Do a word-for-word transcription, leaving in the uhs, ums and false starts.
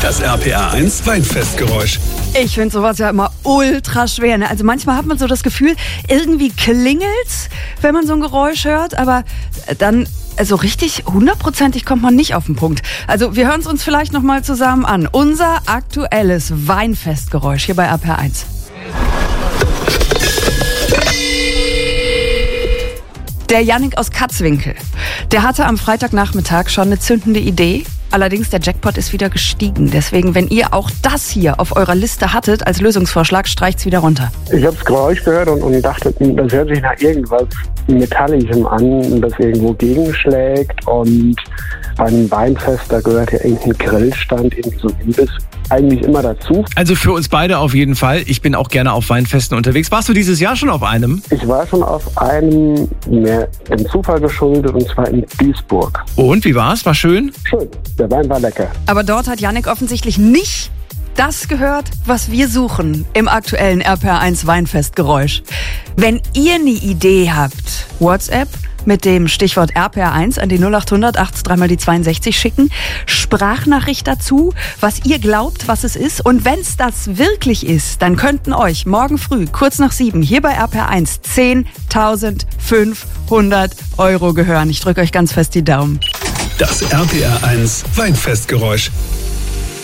Das R P R eins Weinfestgeräusch. Ich finde sowas ja immer ultra schwer. Ne? Also manchmal hat man so das Gefühl, irgendwie klingelt's, wenn man so ein Geräusch hört, aber dann so richtig hundertprozentig kommt man nicht auf den Punkt. Also wir hören es uns vielleicht nochmal zusammen an. Unser aktuelles Weinfestgeräusch hier bei R P R eins. Der Jannik aus Katzwinkel, der hatte am Freitagnachmittag schon eine zündende Idee. Allerdings, der Jackpot ist wieder gestiegen. Deswegen, wenn ihr auch das hier auf eurer Liste hattet als Lösungsvorschlag, streicht's wieder runter. Ich habe das Geräusch gehört und, und dachte, das hört sich nach irgendwas Metallischem an, das irgendwo gegenschlägt. Und beim Weinfest, da gehört ja irgendein Grillstand, irgendwie so ein Imbiss, eigentlich immer dazu. Also für uns beide auf jeden Fall. Ich bin auch gerne auf Weinfesten unterwegs. Warst du dieses Jahr schon auf einem? Ich war schon auf einem, mehr dem Zufall geschuldet, und zwar in Duisburg. Und, wie war's? War schön? Schön, der Wein war lecker. Aber dort hat Jannik offensichtlich nicht das gehört, was wir suchen im aktuellen R P R eins Weinfestgeräusch. Wenn ihr eine Idee habt, WhatsApp mit dem Stichwort R P R eins an die null acht hundert achtzig drei mal die zweiundsechzig schicken, Sprachnachricht dazu, was ihr glaubt, was es ist. Und wenn es das wirklich ist, dann könnten euch morgen früh, kurz nach sieben, hier bei R P R eins zehntausendfünfhundert Euro gehören. Ich drücke euch ganz fest die Daumen. Das R P R eins Weinfestgeräusch.